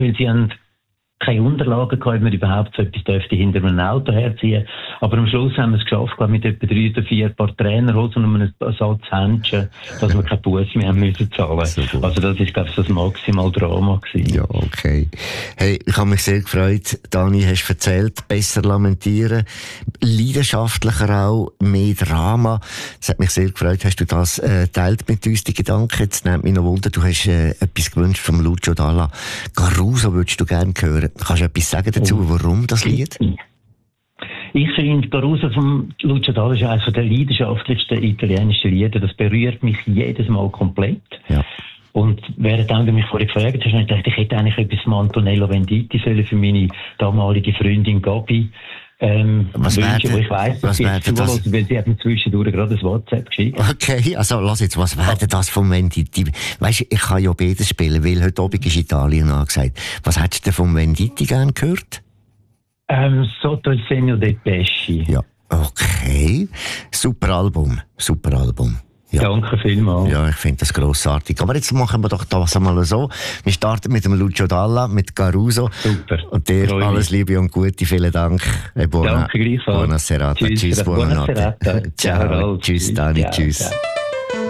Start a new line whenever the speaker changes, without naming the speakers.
weil sie haben keine Unterlagen gehabt, ob man überhaupt so etwas dürfte hinter einem Auto herziehen. Aber am Schluss haben wir es geschafft, mit etwa 3 oder 4 Paar Trainerhosen und einem Satz Händchen, dass wir keine Busse mehr haben müssen zahlen. So also das ist, glaube ich, das maximal Drama gewesen.
Ja, okay. Hey, ich habe mich sehr gefreut. Dani, hast erzählt, besser lamentieren, leidenschaftlicher auch, mehr Drama. Es hat mich sehr gefreut, hast du das teilt mit uns, die Gedanken. Jetzt nimmt mich noch Wunder, du hast etwas gewünscht vom Lucio Dalla. Caruso würdest du gerne hören. Kannst du etwas sagen dazu, warum das Lied?
Ich finde, Caruso von Lucio Dalla ist eines der leidenschaftlichsten italienischen Lieder. Das berührt mich jedes Mal komplett. Ja. Und während du mich vorher gefragt hast, habe ich gedacht, ich hätte eigentlich etwas von Antonello Venditti sollen für meine damalige Freundin Gabi
was
wünschen, wo ich weiss, dass sie jetzt zuhören, weil sie hat mir zwischendurch gerade ein WhatsApp geschickt.
Okay, also lass jetzt, was wäre das von Venditti? Weisst, ich kann ja beides spielen, weil heute Abend ist Italien angesagt. Was hättest du von Venditti gern gehört?
Sotto il segno dei pesci.
Ja, okay. Super Album. Ja.
Danke vielmals.
Ja, ich finde das grossartig. Aber jetzt machen wir doch das einmal so. Wir starten mit dem Lucio Dalla, mit Caruso.
Super.
Und dir alles Liebe und Gute. Vielen Dank.
Danke gleichfalls.
Buona serata. Tschüss, buonanotte.
Ciao.
Tschüss, Dani. Ciao. Tschüss.
Ciao.